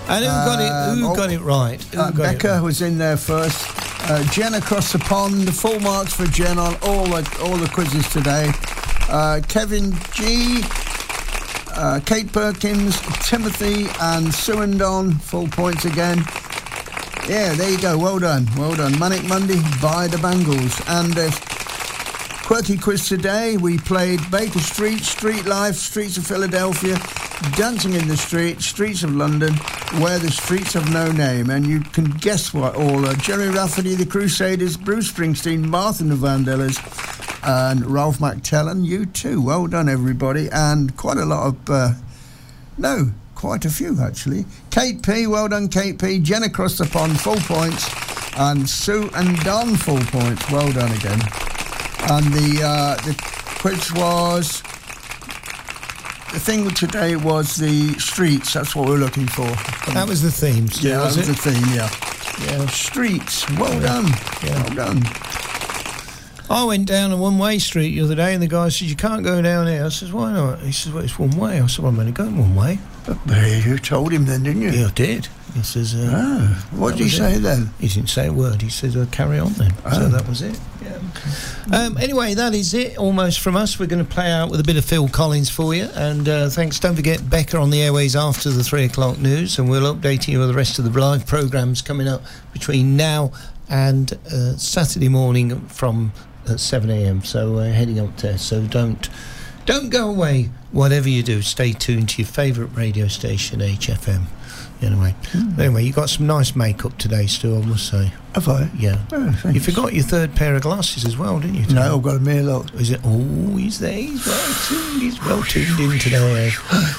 And who got it right? Becca was in there first. Jen across the pond. Full marks for Jen on all the quizzes today. Kevin G, Kate Perkins, Timothy and Sue and Don, full points again. Yeah, there you go. Well done. Manic Monday by the Bangles. And quirky quiz today. We played Baker Street, Street Life, Streets of Philadelphia, Dancing in the Street, Streets of London, Where the Streets Have No Name. And you can guess what all are. Jerry Rafferty, The Crusaders, Bruce Springsteen, Martha and the Vandellas, and Ralph McTellen. You too. Well done, everybody. And quite a lot of... quite a few, actually. Kate P, well done, Kate P. Jen across the pond, full points. And Sue and Don, full points. Well done again. And the quiz was... The thing today was the streets. That's what we're looking for. That was the theme, still, yeah, that was it? the theme, yeah. Streets. Well done. Yeah. Well done. I went down a one-way street the other day, and the guy said, "You can't go down here." I said, "Why not?" He says, "Well, it's one way." I said, "Well, I'm only going one way." You told him then, didn't you? Yeah, I did. He says, what did he say then? He didn't say a word. He said, "Carry on then." So that was it. Yeah. Anyway, that is it almost from us. We're going to play out with a bit of Phil Collins for you. And thanks. Don't forget Becca on the airways after the 3 o'clock news. And we'll update you with the rest of the live programmes coming up between now and Saturday morning from 7 a.m. So heading up there. So don't go away. Whatever you do, stay tuned to your favourite radio station, HFM. Anyway, you got some nice makeup today, Stu, I must say. Have I? Yeah. Oh, thanks. You forgot your third pair of glasses as well, didn't you, Tom? No, I've got a mere lot. Is it? Oh, he's there. He's well tuned in today.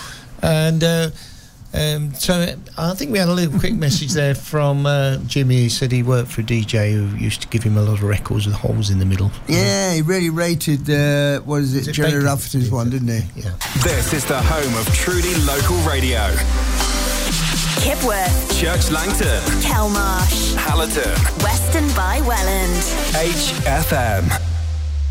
And so I think we had a little quick message there from Jimmy. He said he worked for a DJ who used to give him a lot of records with holes in the middle. Yeah, he really rated, Jerry Rafferty's one, didn't he? Yeah. This is the home of truly local radio. Kipworth, Church Langton, Kelmarsh, Hallerton, Weston by Welland. HFM.